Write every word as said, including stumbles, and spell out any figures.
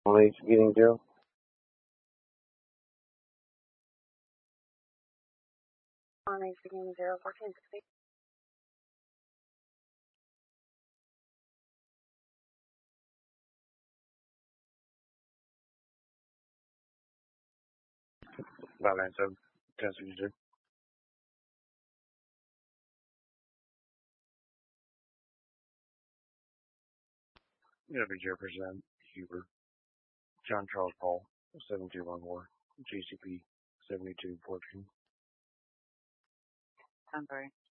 Only getting zero. Only getting zero fourteen sixty. Five nine seven. Ten sixty two. Yeah, be Jefferson Huber. John Charles Paul. Seven two one four. G C P seventy two fourteen. I'm sorry.